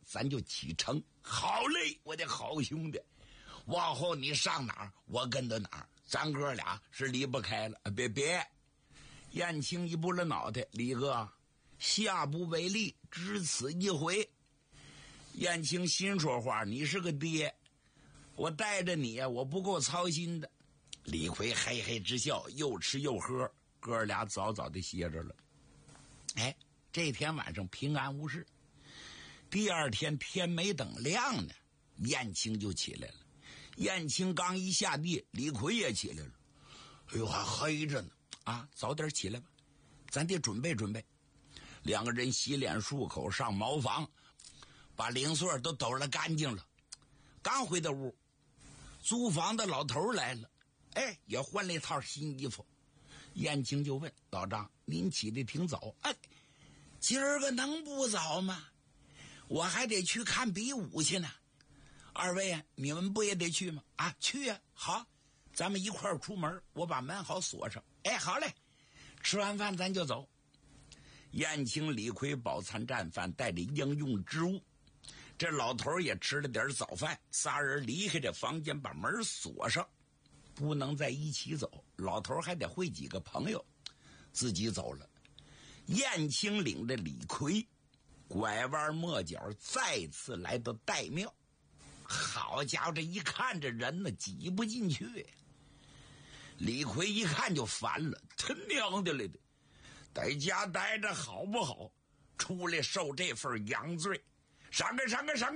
咱就启程。好嘞，我的好兄弟，往后你上哪儿，我跟到哪儿，咱哥俩是离不开了。别！燕青一拨了脑袋，李哥，下不为例，只此一回。燕青心说话，你是个爹，我带着你我不够操心的。李逵嘿嘿直笑，又吃又喝，哥俩早早的歇着了。这天晚上平安无事。第二天天没等亮呢，燕青就起来了。燕青刚一下地，李逵也起来了。哎呦，还黑着呢啊！早点起来吧，咱得准备准备。两个人洗脸漱口，上茅房，把零碎都抖了干净了。刚回到屋，租房的老头来了，也换了一套新衣服。燕青就问老张：“您起得挺早？今儿个能不早吗？我还得去看比武去呢。二位啊，你们不也得去吗？去呀！好，咱们一块儿出门，我把门好锁上。好嘞，吃完饭咱就走。”燕青、李逵饱餐战饭，带着应用之物。这老头也吃了点早饭，仨人离开这房间，把门锁上。不能在一起走，老头还得会几个朋友，自己走了。燕青领着李逵拐弯抹角再次来到岱庙。好家伙，这一看这人呢挤不进去。李逵一看就烦了，他娘的来的，在家待着好不好，出来受这份洋罪，上开！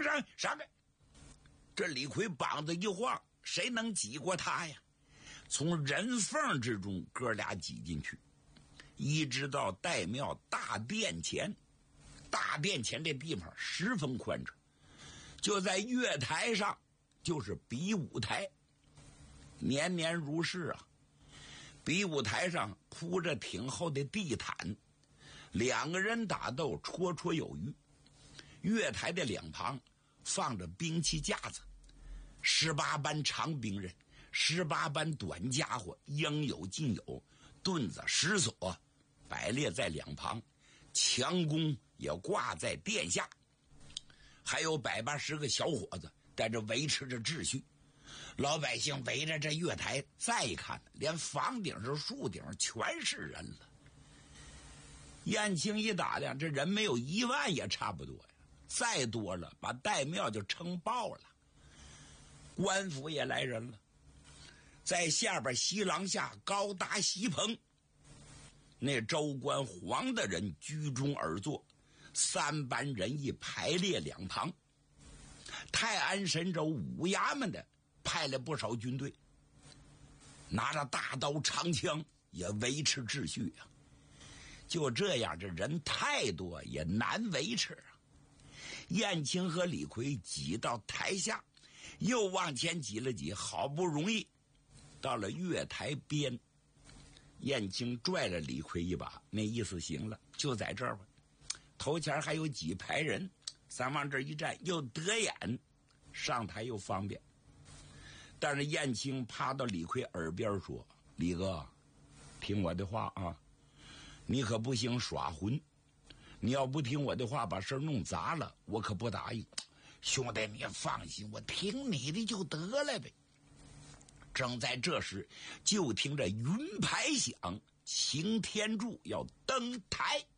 这李逵膀子一晃，谁能挤过他呀？从人缝之中哥俩挤进去，一直到岱庙大殿前。大殿前这地方十分宽敞，就在月台上就是比武台，年年如是啊。比武台上铺着挺厚的地毯，两个人打斗绰绰有余。月台的两旁放着兵器架子，18般长兵刃，18般短家伙，应有尽有，盾子、石锁摆列在两旁，强弓也挂在殿下，还有180个小伙子在这维持着秩序。老百姓围着这月台，再一看，连房顶上树顶全是人了。燕青一打量，这人没有1万也差不多呀，再多了把岱庙就撑爆了。官府也来人了，在下边西廊下高搭席棚，那州官黄的人居中而坐，3班人一排列两旁。泰安神州五衙门的派了不少军队，拿着大刀长枪也维持秩序啊。就这样，这人太多也难维持啊。燕青和李逵挤到台下，又往前挤了挤，好不容易到了月台边。燕青拽了李逵一把，那意思行了，就在这儿吧。头前还有几排人，咱往这一站又得眼，上台又方便。但是燕青趴到李逵耳边说：“李哥，听我的话啊，你可不行耍混，你要不听我的话把事弄砸了，我可不答应。兄弟你放心，我听你的就得了呗。”正在这时，就听着云牌响，擎天柱要登台。